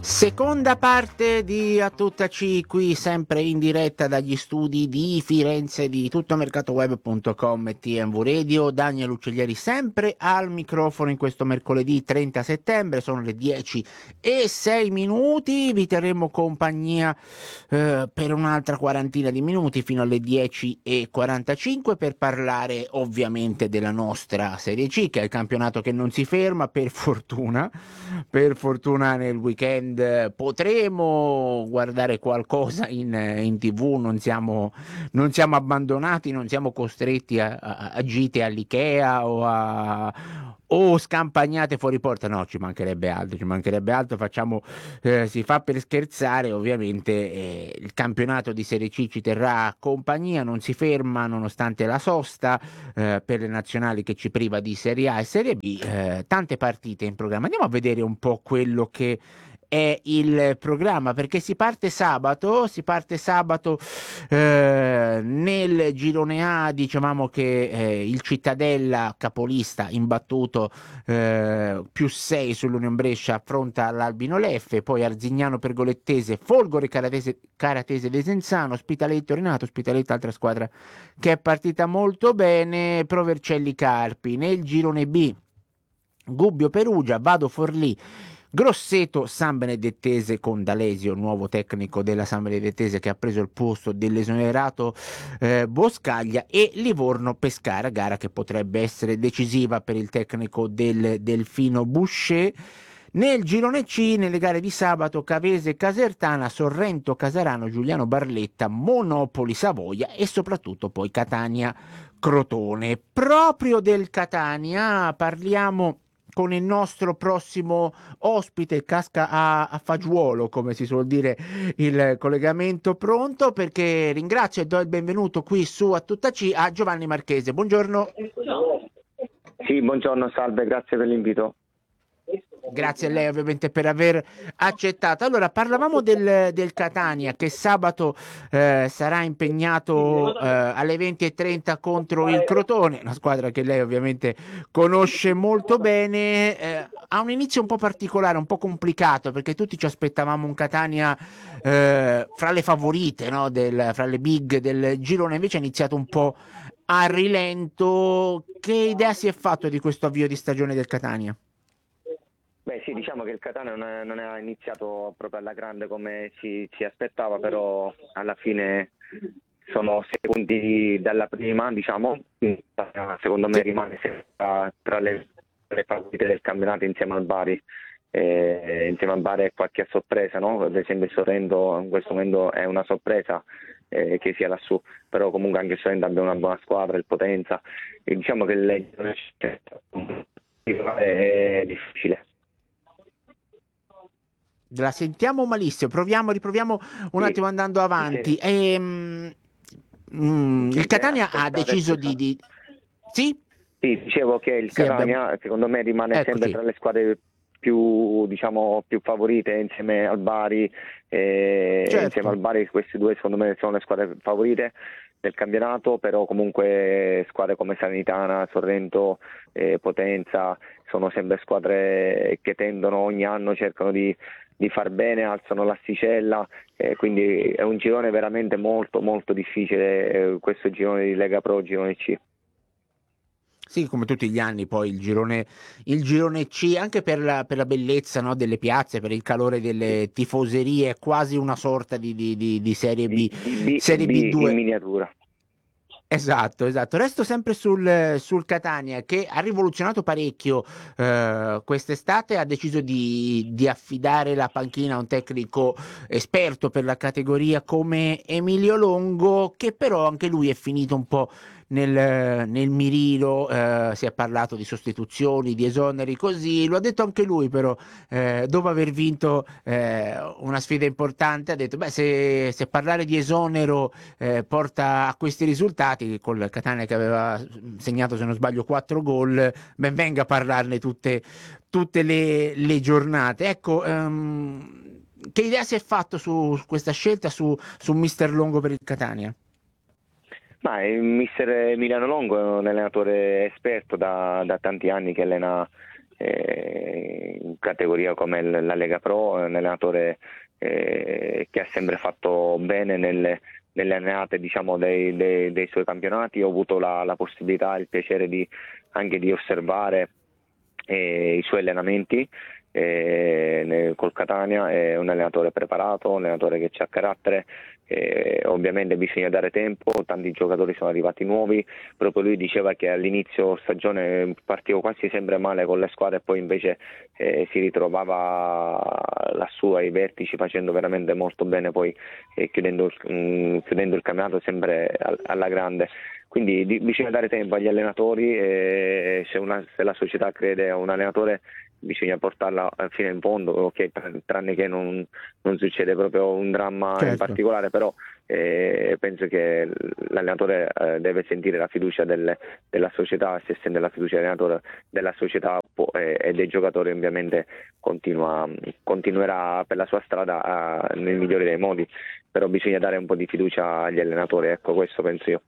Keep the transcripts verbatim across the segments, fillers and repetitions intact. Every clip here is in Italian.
Seconda parte di A Tutta C, qui sempre in diretta dagli studi di Firenze di tuttomercatoweb punto com e T M V Radio. Daniel Uccellieri sempre al microfono in questo mercoledì trenta settembre, sono le dieci e sei minuti, vi terremo compagnia eh, per un'altra quarantina di minuti fino alle dieci e quarantacinque per parlare ovviamente della nostra Serie C, che è il campionato che non si ferma, per fortuna. Per fortuna nel weekend potremo guardare qualcosa in, in tv, non siamo, non siamo abbandonati, non siamo costretti a, a, a gite all'Ikea o a o scampagnate fuori porta. No, ci mancherebbe altro, ci mancherebbe altro, facciamo, eh, si fa per scherzare. Ovviamente eh, il campionato di Serie C ci terrà compagnia, non si ferma nonostante la sosta eh, per le nazionali che ci priva di Serie A e Serie B. Eh, tante partite in programma, andiamo a vedere un po' quello che è il programma, perché si parte sabato, si parte sabato eh, nel girone A. Dicevamo che eh, il Cittadella, capolista imbattuto, eh, più sei sull'Union Brescia, affronta l'Albino Leffe, poi Arzignano Pergolettese, Folgore Caratese, Caratese Desenzano, Ospitaletto Renato, Ospitaletto altra squadra che è partita molto bene, Pro Vercelli Carpi. Nel girone B Gubbio Perugia, Vado Forlì, Grosseto San Benedettese con D'Alesio, nuovo tecnico della San Benedettese che ha preso il posto dell'esonerato eh, Boscaglia, e Livorno Pescara, gara che potrebbe essere decisiva per il tecnico del Delfino Boucher. Nel girone C, nelle gare di sabato, Cavese Casertana, Sorrento Casarano, Giuliano Barletta, Monopoli Savoia e soprattutto poi Catania Crotone. Proprio del Catania parliamo con il nostro prossimo ospite, casca a, a fagiolo, come si suol dire, il collegamento pronto, perché ringrazio e do il benvenuto qui su A Tutta C a Giovanni Marchese. Buongiorno. Sì, buongiorno, salve, grazie per l'invito. Grazie a lei ovviamente per aver accettato. Allora, parlavamo del, del Catania che sabato eh, sarà impegnato eh, alle venti e trenta contro il Crotone, una squadra che lei ovviamente conosce molto bene. Eh, ha un inizio un po' particolare, un po' complicato, perché tutti ci aspettavamo un Catania eh, fra le favorite, no? del, fra le big del girone, invece è iniziato un po' a rilento. Che idea si è fatto di questo avvio di stagione del Catania? Beh sì, diciamo che il Catania non è, non è iniziato proprio alla grande come ci, ci aspettava, però alla fine sono sei punti dalla prima, diciamo, secondo me rimane tra, tra le, le favorite del campionato insieme al Bari. Eh, insieme al Bari è qualche sorpresa, no? Ad esempio il Sorrento in questo momento è una sorpresa eh, che sia lassù, però comunque anche il Sorrento abbia una buona squadra, il Potenza, e diciamo che il è difficile. La sentiamo malissimo, proviamo, riproviamo un Sì, attimo andando avanti. sì, Ehm, mm, il Catania ha aspettate, deciso di, scusa. di... Sì? Sì, dicevo che il Sì, abbiamo... Catania secondo me rimane sempre Eccoci. tra le squadre più, diciamo, più favorite insieme al Bari, eh, insieme al Certo. Bari queste due secondo me sono le squadre favorite del campionato, però comunque squadre come Salernitana, Sorrento, eh, Potenza sono sempre squadre che tendono ogni anno, cercano di, di far bene, alzano l'asticella, eh, quindi è un girone veramente molto molto difficile, eh, questo girone di Lega Pro, girone C. Sì, come tutti gli anni poi il girone, il girone C, anche per la, per la bellezza, no, delle piazze, per il calore delle tifoserie, è quasi una sorta di, di, di, di Serie Di, B, di B, Serie B in B due. miniatura. Esatto, esatto. Resto sempre sul, sul Catania, che ha rivoluzionato parecchio eh, quest'estate, ha deciso di, di affidare la panchina a un tecnico esperto per la categoria come Emilio Longo, che però anche lui è finito un po' nel, nel mirino. Eh, si è parlato di sostituzioni, di esoneri, così, lo ha detto anche lui, però eh, dopo aver vinto eh, una sfida importante ha detto, beh, se, se parlare di esonero eh, porta a questi risultati, col Catania che aveva segnato, se non sbaglio, quattro gol, ben venga a parlarne tutte, tutte le, le giornate. Ecco, ehm, che idea si è fatto su, su questa scelta, su, su mister Longo per il Catania? Ma il mister Emiliano Longo è un allenatore esperto da, da tanti anni che allena eh, in categoria come l- la Lega Pro, è un allenatore eh, che ha sempre fatto bene nelle, nelle annate, diciamo, dei, dei- dei suoi campionati. Ho avuto la, la possibilità e il piacere di, anche di osservare eh, i suoi allenamenti eh, nel- col Catania. È un allenatore preparato, un allenatore che ha carattere. Eh, ovviamente bisogna dare tempo, tanti giocatori sono arrivati nuovi. Proprio lui diceva che all'inizio stagione partivo quasi sempre male con le squadre e poi invece eh, si ritrovava lassù ai vertici facendo veramente molto bene, poi eh, chiudendo, mh, chiudendo il campionato sempre al- alla grande. Quindi di- bisogna dare tempo agli allenatori e se, una- se la società crede a un allenatore bisogna portarla fino in fondo, ok, tran- tranne che non, non succede proprio un dramma in Certo. particolare, però eh, penso che l'allenatore eh, deve sentire la fiducia del- della società. Se sente la fiducia dell'allenatore, della società può- eh, e dei giocatori, ovviamente continua, continuerà per la sua strada a- nel migliore dei modi, però bisogna dare un po' di fiducia agli allenatori, ecco, questo penso io.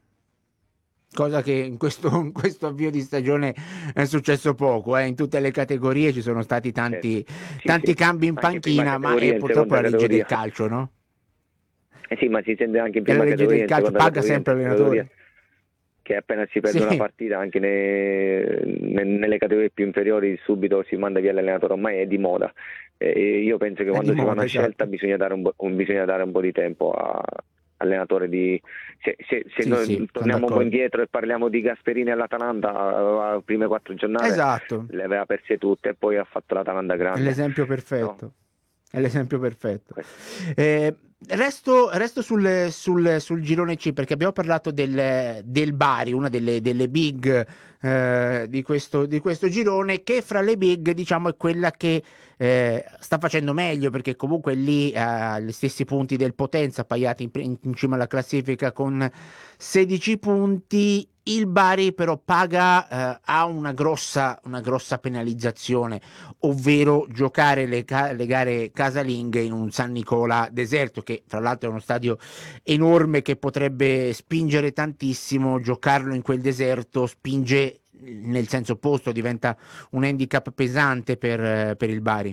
Cosa che in questo, in questo avvio di stagione è successo poco, eh. In tutte le categorie ci sono stati Certo. tanti, Sì, tanti sì, cambi in anche in prima panchina, ma è categoria, in purtroppo seconda la legge del categoria. calcio, no? Eh sì, ma si sente anche in È la prima legge del categoria, in calcio, seconda paga categoria, in sempre terza categoria, l'allenatore. che appena si perde una Sì, partita anche ne- ne- nelle categorie più inferiori subito si manda via l'allenatore, ormai è di moda. E io penso che è di quando si fa moda, una scelta esatto. bisogna dare un, po', un- bisogna dare un po' di tempo a- all'allenatore di... Se, se- se Sì, noi sì, sono torniamo un po' d'accordo. indietro e parliamo di Gasperini all'Atalanta, aveva le prime quattro giornate Esatto, le aveva perse tutte e poi ha fatto l'Atalanta è grande, l'esempio no? perfetto. È l'esempio perfetto. Questo. Eh, resto resto sul, sul- sul girone C perché abbiamo parlato del, del Bari, una delle, delle big eh, di questo, di questo girone, che fra le big diciamo è quella che eh, sta facendo meglio perché comunque lì ha gli stessi punti del Potenza, appaiati in, in- in cima alla classifica con sedici punti. Il Bari però paga, eh, ha una grossa, una grossa penalizzazione, ovvero giocare le, ca- le gare casalinghe in un San Nicola deserto, che fra l'altro è uno stadio enorme che potrebbe spingere tantissimo. Giocarlo in quel deserto spinge nel senso opposto, diventa un handicap pesante per, eh, per il Bari.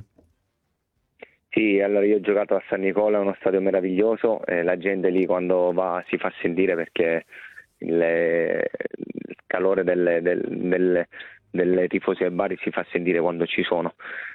Sì, allora io ho giocato a San Nicola, è uno stadio meraviglioso, e la gente lì quando va si fa sentire perché il, il calore delle, del- delle, delle tifosi del Bari si fa sentire quando ci sono.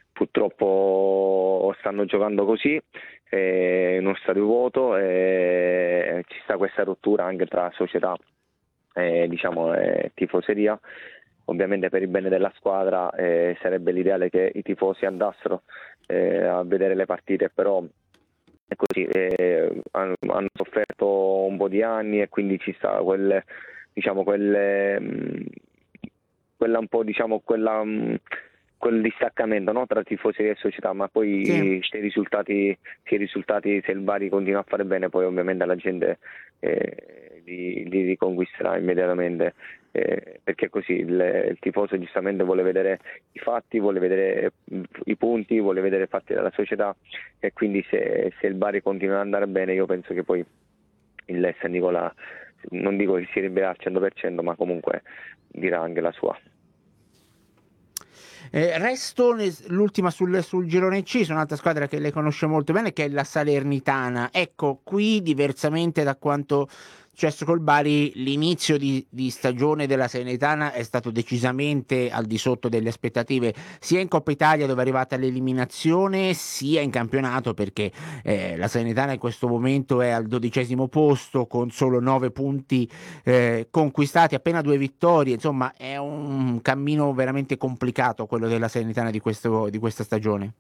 Purtroppo stanno giocando così, eh, in uno stadio vuoto, e ci sta questa rottura anche tra società e diciamo, e tifoseria. Ovviamente per il bene della squadra eh, sarebbe l'ideale che i tifosi andassero eh, a vedere le partite, però è così, eh, hanno, hanno sofferto un po' di anni e quindi ci sta quelle, diciamo, quelle, mh, quella un po', diciamo, quella, mh, quel distaccamento, no, tra tifoseria e società, ma Sì. poi se i risultati, se i risultati, se il Bari continua a fare bene, poi ovviamente la gente eh, li, li riconquisterà immediatamente. Eh, perché così il, il tifoso giustamente vuole vedere i fatti, vuole vedere mh, i punti, vuole vedere i fatti della società, e quindi se, se il Bari continua ad andare bene io penso che poi il San Nicola, non dico che si ribelerà al cento per cento, ma comunque dirà anche la sua. Eh, resto ne- l'ultima sul, sul girone C, su un'altra squadra che lei conosce molto bene, che è la Salernitana. Ecco, qui diversamente da quanto successo col Bari, l'inizio di, di stagione della Salernitana è stato decisamente al di sotto delle aspettative, sia in Coppa Italia dove è arrivata all'eliminazione, sia in campionato perché eh, la Salernitana in questo momento è al dodicesimo posto con solo nove punti eh, conquistati, appena due vittorie. Insomma è un cammino veramente complicato quello della Salernitana di, questo, di questa stagione.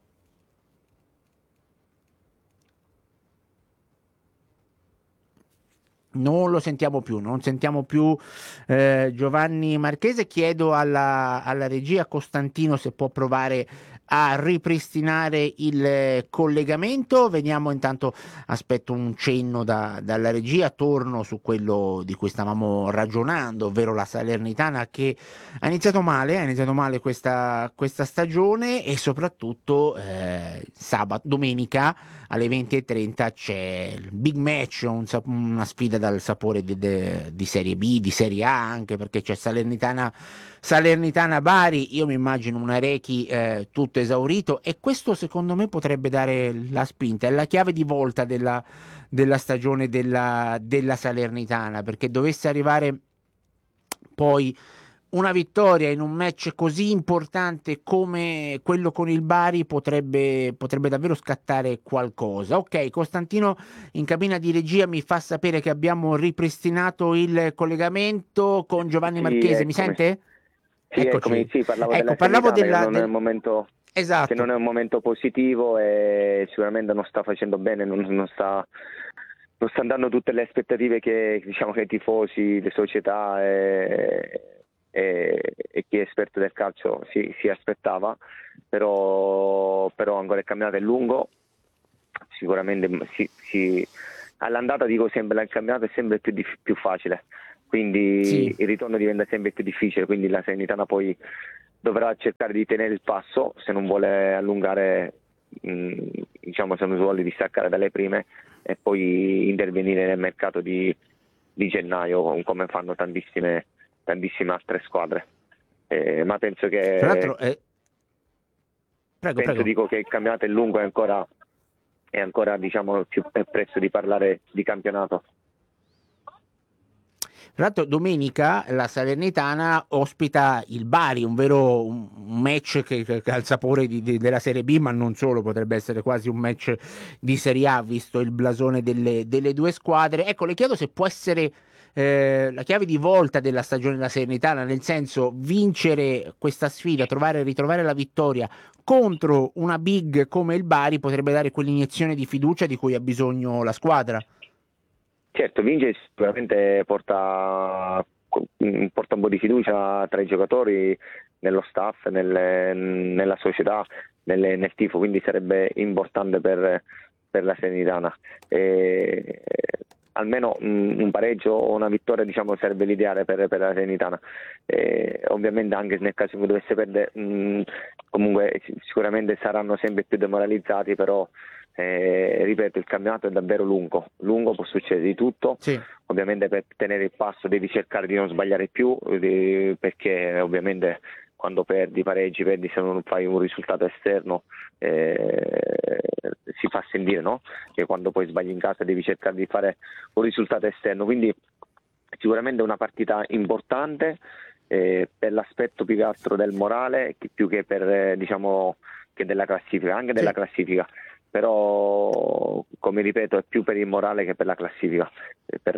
Non lo sentiamo più, non sentiamo più eh, Giovanni Marchese. Chiedo alla, alla regia Costantino se può provare a ripristinare il eh, collegamento. Veniamo intanto, aspetto un cenno da- dalla regia, torno su quello di cui stavamo ragionando, ovvero la Salernitana che ha iniziato male, ha iniziato male questa, questa stagione e soprattutto eh, sabato, domenica alle venti e trenta c'è il big match, un sap- una sfida dal sapore di, de- di Serie B, di Serie A anche perché c'è Salernitana Salernitana-Bari, io mi immagino un Arechi eh, tutto esaurito, e questo secondo me potrebbe dare la spinta, è la chiave di volta della, della stagione della, della Salernitana, perché dovesse arrivare poi una vittoria in un match così importante come quello con il Bari potrebbe, potrebbe davvero scattare qualcosa. Ok, Costantino in cabina di regia mi fa sapere che abbiamo ripristinato il collegamento con Giovanni Sì, Marchese. Mi eccomi. sente? Sì, eccomi, Eccoci. sì, parlavo Ecco, della parlavo Salernitana, che della, non è del... un momento, che Esatto. non è un momento positivo e sicuramente non sta facendo bene, non, non sta, non sta dando tutte le aspettative che, diciamo, che i tifosi, le società e, e, e chi è esperto del calcio si, si aspettava, però, però ancora il campionato è lungo, sicuramente si, si, all'andata dico sempre il campionato è sempre più, dif- più facile, quindi Sì. il ritorno diventa sempre più difficile, quindi la Salernitana poi dovrà cercare di tenere il passo se non vuole allungare, mh, diciamo, se non vuole distaccare dalle prime e poi intervenire nel mercato di, di gennaio come fanno tantissime, tantissime altre squadre. Eh, ma penso che Tra l'altro, eh... prego, penso prego. dico che il campionato è lungo e ancora è ancora diciamo più è presto di parlare di campionato. Tra l'altro domenica la Salernitana ospita il Bari, un vero un match che, che ha il sapore di, di, della Serie B, ma non solo, potrebbe essere quasi un match di Serie A visto il blasone delle, delle due squadre. Ecco, le chiedo se può essere eh, la chiave di volta della stagione della Salernitana, nel senso vincere questa sfida, trovare ritrovare la vittoria contro una big come il Bari potrebbe dare quell'iniezione di fiducia di cui ha bisogno la squadra. Certo, vincere sicuramente porta, porta un po' di fiducia tra i giocatori, nello staff, nelle, nella società, nelle, nel tifo, quindi sarebbe importante per, per la Salernitana. E, almeno un, un pareggio o una vittoria diciamo sarebbe l'ideale per, per la Salernitana. E, ovviamente anche nel caso in cui dovesse perdere, mh, comunque sicuramente saranno sempre più demoralizzati, però Eh, ripeto, il campionato è davvero lungo, lungo, può succedere di tutto, Sì. Ovviamente per tenere il passo devi cercare di non sbagliare più, eh, perché ovviamente quando perdi, pareggi, perdi se non fai un risultato esterno, eh, si fa sentire, no? Che quando poi sbagli in casa devi cercare di fare un risultato esterno, quindi sicuramente è una partita importante eh, per l'aspetto più che altro del morale, più che per eh, diciamo che della classifica, anche della Sì. classifica. Però come ripeto è più per il morale che per la classifica, per,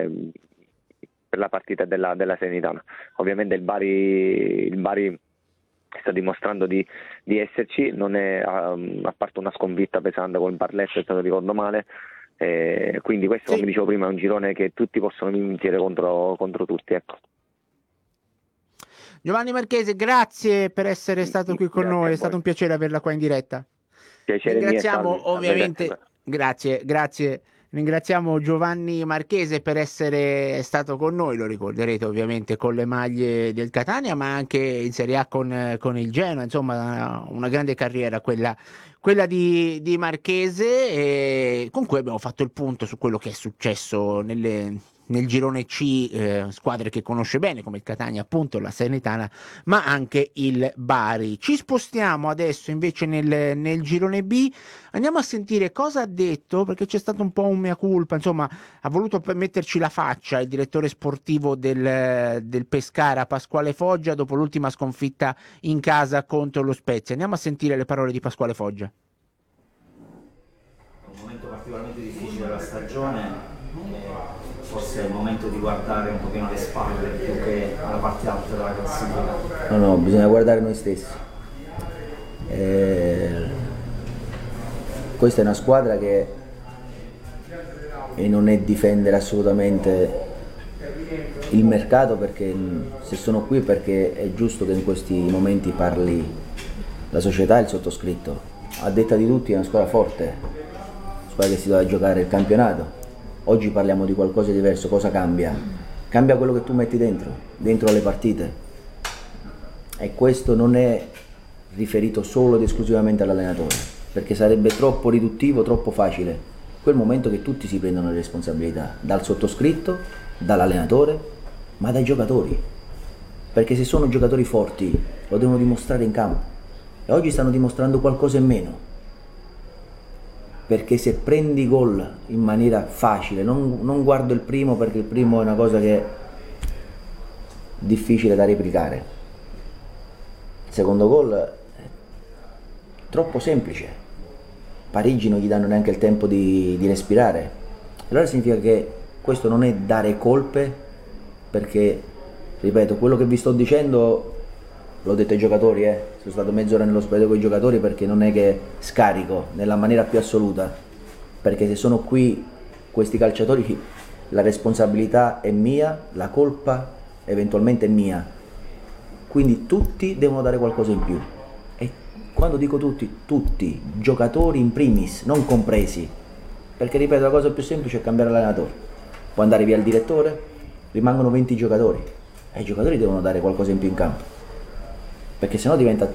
per la partita della, della Salernitana. Ovviamente il Bari, il Bari sta dimostrando di, di esserci, non è, um, a parte una sconfitta pesante con il Barletta, se non ricordo male, eh, quindi questo Sì. come dicevo prima è un girone che tutti possono vincere contro, contro tutti, ecco. Giovanni Marchese, grazie per essere stato qui con Grazie noi, a è stato voi. un piacere averla qua in diretta. Piacere mio, salve. Ringraziamo ovviamente, grazie, grazie, ringraziamo Giovanni Marchese per essere stato con noi, lo ricorderete ovviamente con le maglie del Catania, ma anche in Serie A con, con il Genoa, insomma una grande carriera quella, quella di, di Marchese, e con cui abbiamo fatto il punto su quello che è successo nelle... nel girone C, eh, squadre che conosce bene come il Catania, appunto la Salernitana, ma anche il Bari. Ci spostiamo adesso invece nel, nel girone B, andiamo a sentire cosa ha detto, perché c'è stato un po' un mea culpa, insomma ha voluto metterci la faccia il direttore sportivo del, del Pescara, Pasquale Foggia, dopo l'ultima sconfitta in casa contro lo Spezia. Andiamo a sentire le parole di Pasquale Foggia. Un momento particolarmente difficile della stagione, forse è il momento di guardare un pochino alle spalle più che alla parte alta della classifica. No, no, bisogna guardare noi stessi. Eh, questa è una squadra che e non è difendere assolutamente il mercato, perché se sono qui perché è giusto che in questi momenti parli la società e il sottoscritto. A detta di tutti è una squadra forte, una squadra che si deve giocare il campionato. Oggi parliamo di qualcosa di diverso, cosa cambia? Cambia quello che tu metti dentro, dentro le partite. E questo non è riferito solo ed esclusivamente all'allenatore, perché sarebbe troppo riduttivo, troppo facile. Quel momento che tutti si prendono le responsabilità, dal sottoscritto, dall'allenatore, ma dai giocatori. perché se sono giocatori forti lo devono dimostrare in campo e oggi stanno dimostrando qualcosa in meno, perché se prendi gol in maniera facile, non, non guardo il primo perché il primo è una cosa che è difficile da replicare, il secondo gol è troppo semplice, Parigi non gli danno neanche il tempo di, di respirare, allora significa che questo non è dare colpe, perché ripeto, quello che vi sto dicendo l'ho detto ai giocatori, eh. sono stato mezz'ora nello spogliatoio con i giocatori perché non è che scarico nella maniera più assoluta, perché se sono qui questi calciatori la responsabilità è mia, la colpa eventualmente è mia, quindi tutti devono dare qualcosa in più, e quando dico tutti, tutti, giocatori in primis, non compresi, perché ripeto, la cosa più semplice è cambiare allenatore, può andare via il direttore, rimangono venti giocatori e i giocatori devono dare qualcosa in più in campo, perché sennò diventa